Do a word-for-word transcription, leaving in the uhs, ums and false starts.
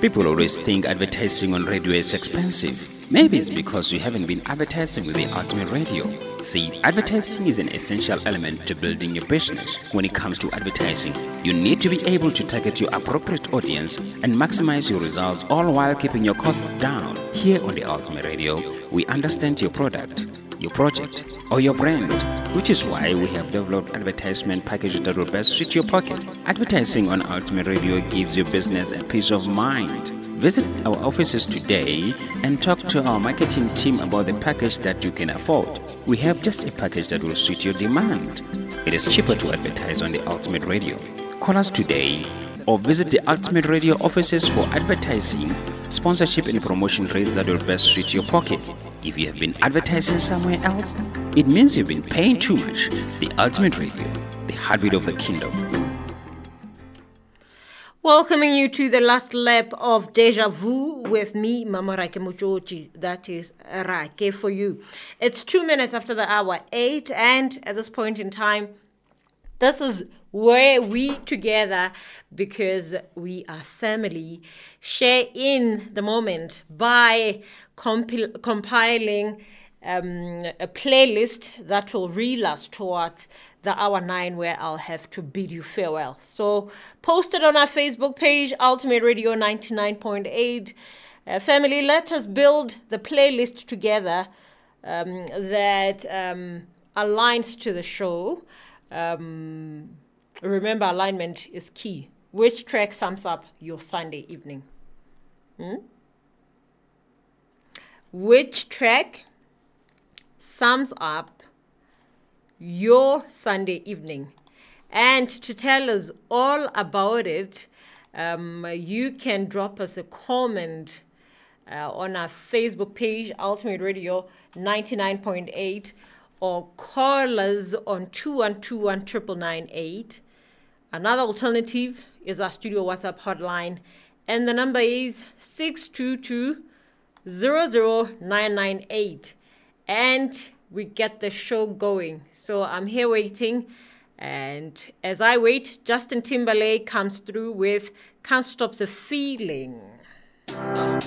People always think advertising on radio is expensive. Maybe it's because you haven't been advertising with the Ultimate Radio. See, advertising is an essential element to building your business. When it comes to advertising, you need to be able to target your appropriate audience and maximize your results, all while keeping your costs down. Here on the Ultimate Radio, we understand your product, your project, or your brand, which is why we have developed advertisement packages that will best suit your pocket. Advertising on Ultimate Radio gives your business a peace of mind. Visit our offices today and talk to our marketing team about the package that you can afford. We have just a package that will suit your demand. It is cheaper to advertise on the Ultimate Radio. Call us today or visit the Ultimate Radio offices for advertising, sponsorship and promotion rates that will best suit your pocket. If you have been advertising somewhere else, it means you've been paying too much. The Ultimate Radio, the heartbeat of the kingdom. Welcoming you to the last lap of Deja Vu with me, Mama Rake Muchochi. That is Rake for you. It's two minutes after the hour eight, and at this point in time, this is where we together, because we are family, share in the moment by compil- compiling um, a playlist that will reel us towards the hour nine, where I'll have to bid you farewell. So post it on our Facebook page, Ultimate Radio ninety-nine point eight. Uh, family, let us build the playlist together um, that um, aligns to the show. Um, remember, alignment is key. Which track sums up your Sunday evening? Hmm? Which track sums up your Sunday evening? And to tell us all about it, um, you can drop us a comment uh, on our Facebook page, Ultimate Radio ninety-nine point eight, or call us on two one two one nine nine eight. Another alternative is our studio WhatsApp hotline, and the number is six two two zero zero nine nine eight. And we get the show going. So I'm here waiting. And as I wait, Justin Timberlake comes through with Can't Stop the Feeling.